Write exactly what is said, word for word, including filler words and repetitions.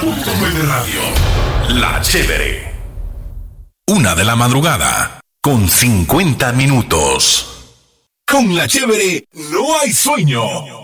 punto nueve Radio. La Chévere. Una de la madrugada, con cincuenta minutos. Con La Chévere no hay sueño.